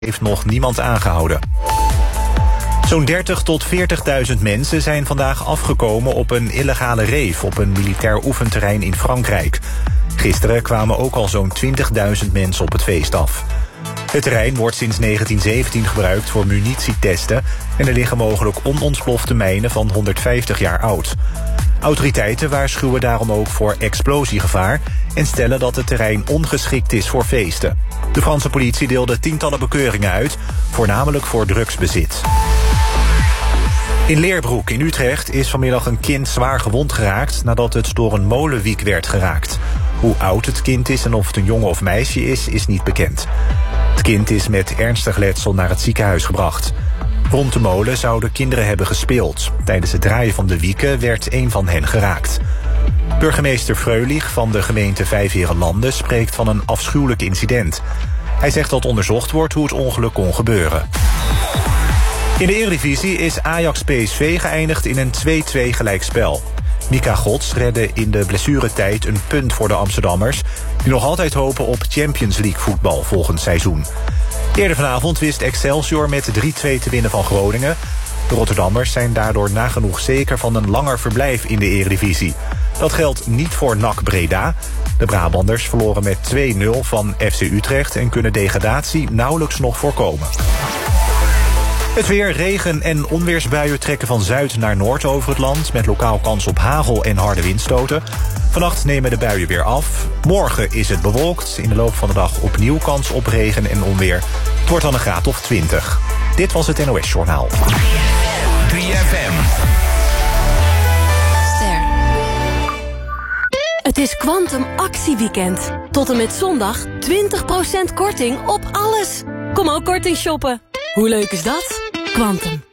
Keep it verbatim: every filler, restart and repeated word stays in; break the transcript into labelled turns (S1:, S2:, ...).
S1: heeft nog niemand aangehouden. Zo'n dertig tot veertigduizend mensen zijn vandaag afgekomen op een illegale rave op een militair oefenterrein in Frankrijk. Gisteren kwamen ook al zo'n twintigduizend mensen op het feest af. Het terrein wordt sinds negentien zeventien gebruikt voor munitietesten en er liggen mogelijk onontplofte mijnen van honderdvijftig jaar oud. Autoriteiten waarschuwen daarom ook voor explosiegevaar en stellen dat het terrein ongeschikt is voor feesten. De Franse politie deelde tientallen bekeuringen uit, voornamelijk voor drugsbezit. In Leerbroek in Utrecht is vanmiddag een kind zwaar gewond geraakt nadat het door een molenwiek werd geraakt. Hoe oud het kind is en of het een jongen of meisje is, is niet bekend. Het kind is met ernstig letsel naar het ziekenhuis gebracht. Rond de molen zouden kinderen hebben gespeeld. Tijdens het draaien van de wieken werd een van hen geraakt. Burgemeester Freulich van de gemeente Vijfheerenlanden spreekt van een afschuwelijk incident. Hij zegt dat onderzocht wordt hoe het ongeluk kon gebeuren. In de Eredivisie is Ajax P S V geëindigd in een twee-twee gelijkspel. Mika Gods redde in de blessuretijd een punt voor de Amsterdammers, die nog altijd hopen op Champions League voetbal volgend seizoen. Eerder vanavond wist Excelsior met drie-twee te winnen van Groningen. De Rotterdammers zijn daardoor nagenoeg zeker van een langer verblijf in de Eredivisie. Dat geldt niet voor N A C Breda. De Brabanders verloren met twee nul van F C Utrecht en kunnen degradatie nauwelijks nog voorkomen. Het weer, regen en onweersbuien trekken van zuid naar noord over het land, met lokaal kans op hagel en harde windstoten. Vannacht nemen de buien weer af. Morgen is het bewolkt. In de loop van de dag opnieuw kans op regen en onweer. Het wordt dan een graad of twintig. Dit was het N O S Journaal.
S2: drie F M.
S3: Ster. Het is Quantum actieweekend. Tot en met zondag twintig procent korting op alles. Kom ook korting shoppen. Hoe leuk is dat? Quantum.